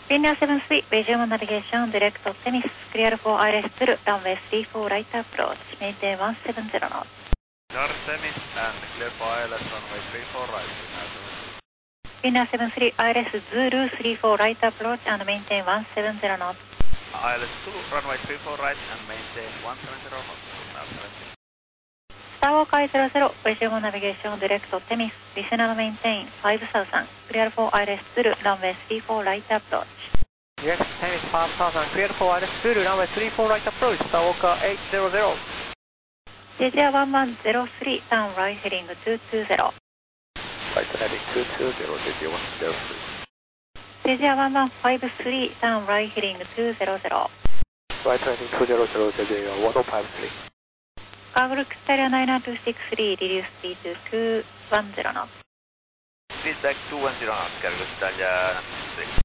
Finnair 73, resume navigation, direct to Temis, clear for ILS Zulu, runway 34 right approach, maintain 170 knots. North Temis and clear for ILS runway 34 right. Finnair 73, ILS Zulu 34 right approach and maintain 170 knots. ILS Zulu runway 34 right and maintain 170 knots. Starwalker 00, resume navigation, direct to Temis, descend and maintain 5000, clear for ILS Zulu, runway 34 right approach. Yes, Temis 5000, clear for ILS Zulu, runway 34 right approach, Starwalker 800. Jeja 1103, turn right heading 220. Right heading 220, Jeja 103. Jeja 1153, turn right heading 200. Right heading 200, Jeja 1053. Cargo Exterior 99263, reduce speed to 210 knots. Feedback 210 knots, Cargo Italia 926.